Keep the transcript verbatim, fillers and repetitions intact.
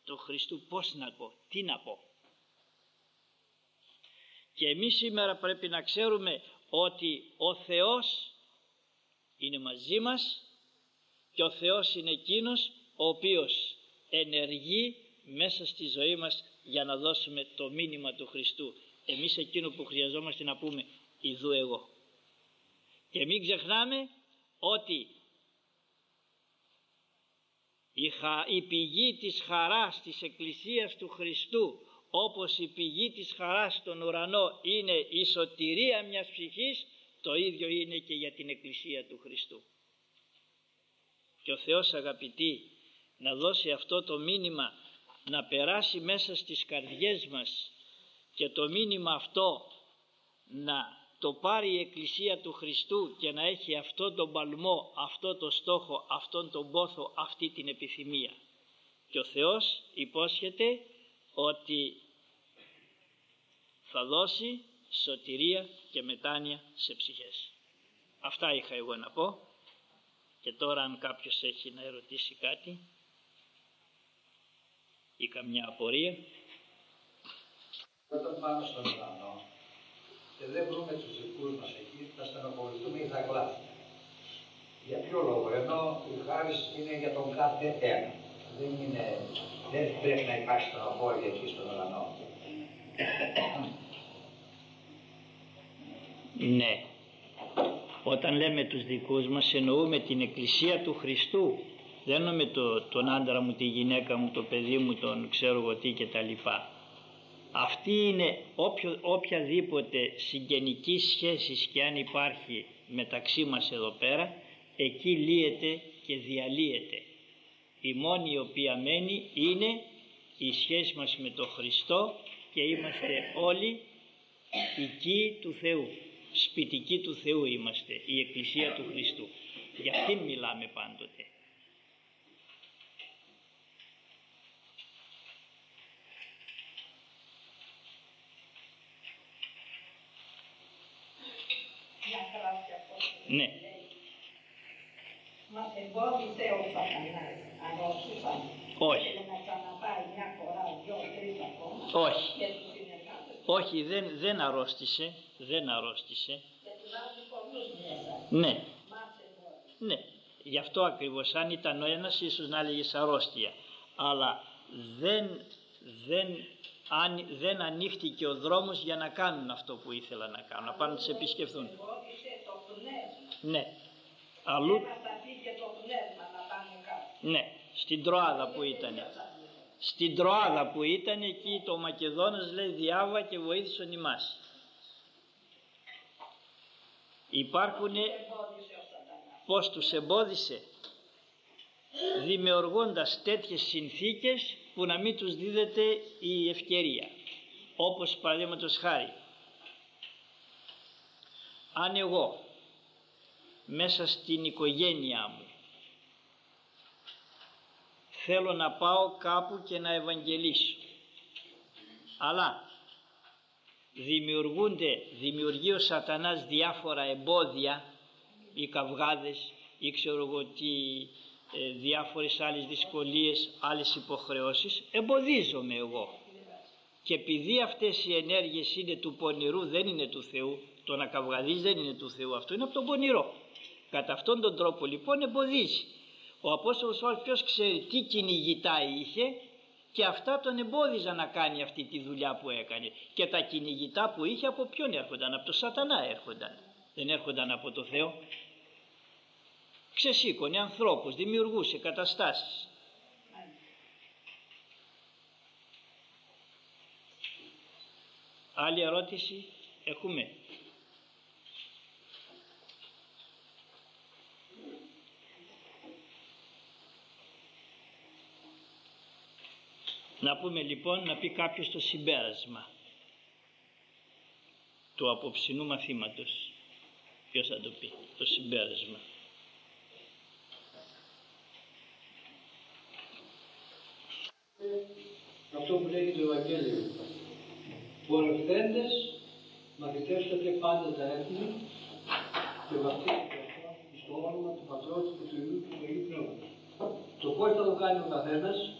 του Χριστού, πώς να πω, τι να πω. Και εμείς σήμερα πρέπει να ξέρουμε ότι ο Θεός είναι μαζί μας και ο Θεός είναι εκείνος ο οποίος ενεργεί μέσα στη ζωή μας για να δώσουμε το μήνυμα του Χριστού. Εμείς εκείνο που χρειαζόμαστε να πούμε, ιδού εγώ. Και μην ξεχνάμε ότι η πηγή της χαράς της Εκκλησίας του Χριστού, όπως η πηγή της χαράς στον ουρανό είναι η σωτηρία μιας ψυχής, το ίδιο είναι και για την Εκκλησία του Χριστού. Και ο Θεός, αγαπητοί, να δώσει αυτό το μήνυμα να περάσει μέσα στις καρδιές μας και το μήνυμα αυτό να το πάρει η Εκκλησία του Χριστού και να έχει αυτό τον παλμό, αυτό το στόχο, αυτόν τον πόθο, αυτή την επιθυμία. Και ο Θεός υπόσχεται ότι θα δώσει σωτηρία και μετάνοια σε ψυχές. Αυτά είχα εγώ να πω. Και τώρα αν κάποιος έχει να ερωτήσει κάτι ή καμιά απορία. Όταν πάμε στον ουρανό και δεν βρούμε τους δικούς μας εκεί, θα στενοχωρηθούμε ή θα κλάψουμε. Για ποιο λόγο? Ενώ η χάρις είναι για τον κάθε ένα. Δεν, είναι, δεν πρέπει να υπάρχει στενοχώρια εκεί στον ουρανό. Ναι. Όταν λέμε τους δικούς μας εννοούμε την Εκκλησία του Χριστού. Δεν εννοούμε το, τον άντρα μου, τη γυναίκα μου, το παιδί μου, τον ξέρω εγώ τι και τα λοιπά. Αυτή είναι όποιο, οποιαδήποτε συγγενική σχέση και αν υπάρχει μεταξύ μας εδώ πέρα, εκεί λύεται και διαλύεται. Η μόνη η οποία μένει είναι η σχέση μας με τον Χριστό και είμαστε όλοι οικοί του Θεού. Σπιτικοί του Θεού είμαστε, η Εκκλησία του Χριστού. Για αυτήν μιλάμε πάντοτε. Ναι. Μας εμπόδισε ο Σατανάς, αρρώστησαν. Όχι. Και να ξαναπάει μια φορά, δυο, τρεις ακόμα. Όχι. Και τους συνεργάτες. Όχι, δεν, δεν αρρώστησε, δεν αρρώστησε. Και τους άλλους πολλούς μέσα. Ναι. Μας εμπόδισε. Ναι. Γι' αυτό ακριβώς, αν ήταν ο ένας ίσως να έλεγες αρρώστια. Αλλά δεν, δεν, αν, δεν ανοίχτηκε ο δρόμος για να κάνουν αυτό που ήθελαν να κάνουν, να πάνε να τους επισκεφθούν. Εμπόδισε το πνεύμα. Ναι. Αλλού. Και μας αφήκε το πνεύμα να πάμε κάτω. Ναι, στην Τροάδα που ήταν. Στην Τροάδα που ήταν εκεί το Μακεδόνας λέει διάβα και βοήθησον ημάς. Υπάρχουν. Πώς τους εμπόδισε? Δημιουργώντας τέτοιες συνθήκες που να μην τους δίδεται η ευκαιρία. Όπως παραδείγματος χάρη, αν εγώ μέσα στην οικογένειά μου θέλω να πάω κάπου και να ευαγγελίσω, αλλά δημιουργούνται, δημιουργεί ο Σατανάς διάφορα εμπόδια ή καυγάδες ή ξέρω εγώ τι, ε, διάφορες άλλες δυσκολίες, άλλες υποχρεώσεις, εμποδίζομαι εγώ. Και επειδή αυτές οι ενέργειες είναι του πονηρού, δεν είναι του Θεού, το να καυγαδείς δεν είναι του Θεού, αυτό είναι από τον πονηρό. Κατά αυτόν τον τρόπο λοιπόν εμποδίζει. Ο Απόστολος Παύλος ποιος ξέρει τι κυνηγητά είχε και αυτά τον εμπόδιζαν να κάνει αυτή τη δουλειά που έκανε. Και τα κυνηγητά που είχε από ποιον έρχονταν? Από τον Σατανά έρχονταν. Δεν έρχονταν από το Θεό. Ξεσήκωνε ανθρώπους, δημιουργούσε καταστάσεις. Άλλη ερώτηση έχουμε? Να πούμε λοιπόν, να πει κάποιος το συμπέρασμα του απόψινού μαθήματος. Ποιος θα το πει το συμπέρασμα? Αυτό που λέγει το Ευαγγέλιο. Πορευθέντες μαθητεύσατε πάντα τα έθνη και βαπτίστηκε στο όνομα του Πατρός και του Υιού και του Αγίου Πνεύματος. Το πώς θα το κάνει ο καθένας